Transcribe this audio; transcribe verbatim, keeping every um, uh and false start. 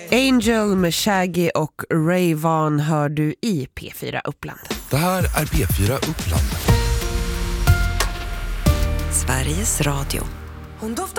Angel med Shaggy och Ray Vaughan hör du i P fyra Uppland. Det här är P fyra Uppland. Sveriges Radio. Hon doftar